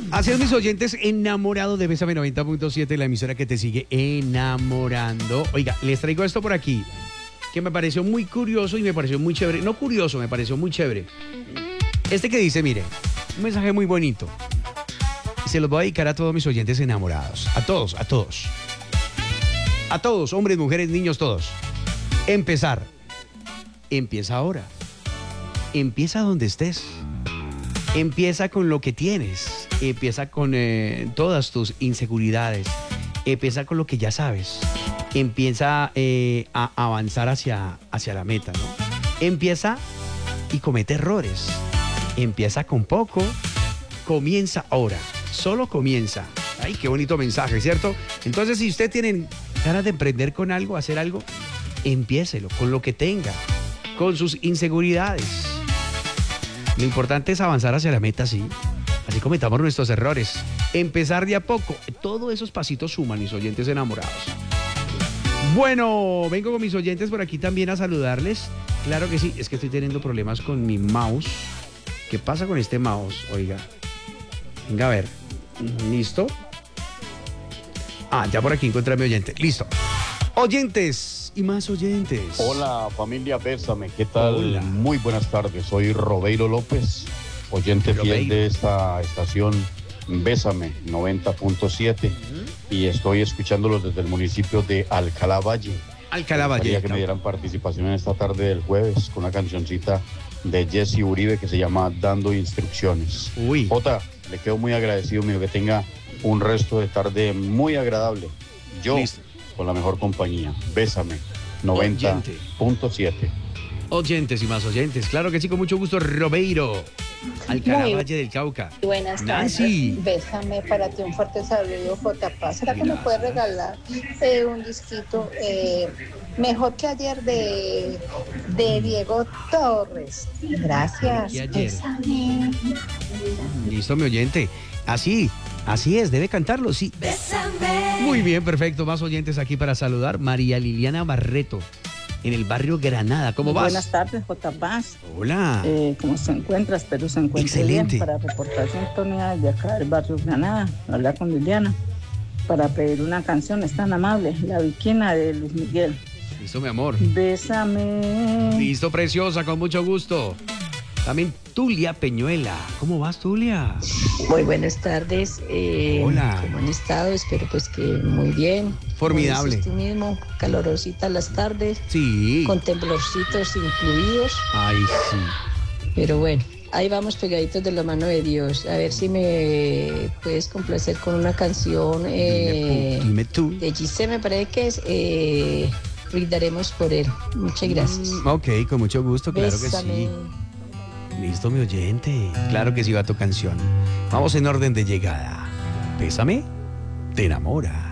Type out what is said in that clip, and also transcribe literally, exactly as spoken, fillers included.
Así es, mis oyentes, enamorado de Bésame noventa punto siete, la emisora que te sigue enamorando. Oiga, les traigo esto por aquí, que me pareció muy curioso y me pareció muy chévere. No curioso, me pareció muy chévere. Este que dice, mire, un mensaje muy bonito. Se los voy a dedicar a todos mis oyentes enamorados. A todos, a todos. A todos, hombres, mujeres, niños, todos. Empezar. Empieza ahora. Empieza donde estés. Empieza con lo que tienes. Empieza con eh, todas tus inseguridades. Empieza con lo que ya sabes. Empieza eh, a avanzar hacia, hacia la meta, ¿no? Empieza y comete errores. Empieza con poco. Comienza ahora. Solo comienza. Ay, qué bonito mensaje, ¿cierto? Entonces, si usted tiene ganas de emprender con algo, hacer algo, empiécelo con lo que tenga, con sus inseguridades. Lo importante es avanzar hacia la meta, sí. Así cometamos nuestros errores. Empezar de a poco. Todos esos pasitos suman, mis oyentes enamorados. Bueno, vengo con mis oyentes por aquí también a saludarles. Claro que sí, es que estoy teniendo problemas con mi mouse. ¿Qué pasa con este mouse? Oiga. Venga a ver. ¿Listo? Ah, ya por aquí encontré a mi oyente. Listo. Oyentes y más oyentes. Hola, familia Bésame. ¿Qué tal? Hola. Muy buenas tardes. Soy Robeiro López, oyente Robeiro. fiel de esta estación Bésame noventa punto siete. Uh-huh. Y estoy escuchándolos desde el municipio de Alcalá Valle. Alcalá Valle. Quería que me dieran participación en esta tarde del jueves con una cancioncita de Jesse Uribe que se llama Dando Instrucciones. Uy. Jota, le quedo muy agradecido, mío, que tenga un resto de tarde muy agradable. Yo, Listo. Con la mejor compañía. Bésame noventa punto siete. Oyentes y más oyentes. Claro que sí, con mucho gusto. Robeiro. Alcalá Muy Valle del Cauca. Buenas tardes. Nancy. Bésame, para ti un fuerte saludo, J P A. ¿Será que me puedes regalar eh, un disquito eh, mejor que ayer de, de Diego Torres? Gracias. Que ayer. Bésame. Listo, mi oyente. Así, así es, debe cantarlo, sí. Bésame. Muy bien, perfecto. Más oyentes aquí para saludar. María Liliana Barreto, en el barrio Granada. ¿Cómo vas? Buenas tardes, J. Paz. Hola. Eh, ¿Cómo se encuentra? Espero se encuentre Excelente. bien. Para reportar sintonía desde acá del barrio Granada, hablar con Liliana, para pedir una canción, es tan amable, La Viquina de Luis Miguel. Listo, mi amor. Bésame. Listo, preciosa, con mucho gusto. También Tulia Peñuela. ¿Cómo vas, Tulia? Muy buenas tardes. Eh, Hola. ¿Cómo han estado? Espero pues que muy bien. Formidable. Como dices tú mismo, calorositas las tardes, Sí. con temblorcitos incluidos. Ay, sí. Pero bueno, ahí vamos pegaditos de la mano de Dios. A ver si me puedes complacer con una canción eh, Dime tú. Dime tú. de Gise, me parece que es eh, Brindaremos por él. Muchas gracias. Mm, ok, con mucho gusto, claro Bésame. que sí. Listo, mi oyente. Claro que sí va tu canción. Vamos en orden de llegada. Bésame, te enamora.